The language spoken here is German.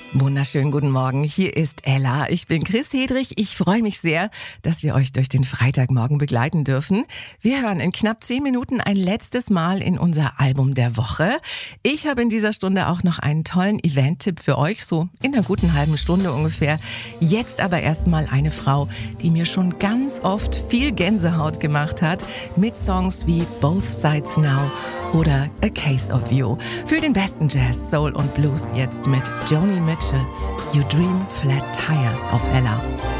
Wunderschönen guten Morgen, hier ist Ella. Ich bin Chris Hedrich. Ich freue mich sehr, dass wir euch durch den Freitagmorgen begleiten dürfen. Wir hören in knapp 10 Minuten ein letztes Mal in unser Album der Woche. Ich habe in dieser Stunde auch noch einen tollen Event-Tipp für euch, so in einer guten halben Stunde ungefähr. Jetzt aber erstmal eine Frau, die mir schon ganz oft viel Gänsehaut gemacht hat, mit Songs wie Both Sides Now oder A Case of You. Für den besten Jazz, Soul und Blues jetzt mit Joni Mitchell, You Dream Flat Tires auf Ella.